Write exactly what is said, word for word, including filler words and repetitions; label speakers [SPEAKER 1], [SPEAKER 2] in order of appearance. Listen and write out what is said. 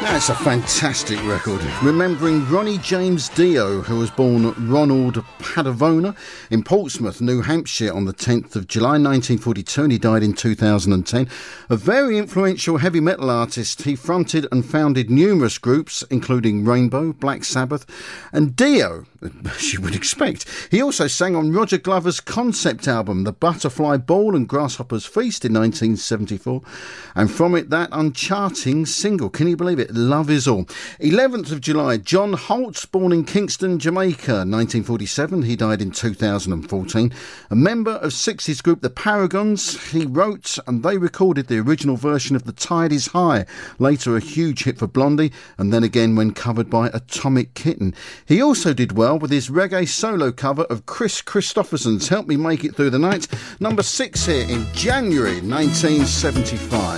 [SPEAKER 1] That's a fantastic record. Remembering Ronnie James Dio, who was born Ronald Padavona in Portsmouth, New Hampshire on the tenth of July nineteen forty-two, and he died in two thousand ten. A very influential heavy metal artist, he fronted and founded numerous groups, including Rainbow, Black Sabbath and Dio, as you would expect. He also sang on Roger Glover's concept album, The Butterfly Ball and Grasshopper's Feast in nineteen seventy-four, and from it that uncharting single, can you believe it, Love Is All. eleventh of July, John Holtz, born in Kingston, Jamaica, nineteen forty-seven. He died in two thousand fourteen. A member of sixties group The Paragons, he wrote and they recorded the original version of The Tide Is High, later a huge hit for Blondie, and then again when covered by Atomic Kitten. He also did well with his reggae solo cover of Chris Christopherson's Help Me Make It Through the Night, number six here in January nineteen seventy-five.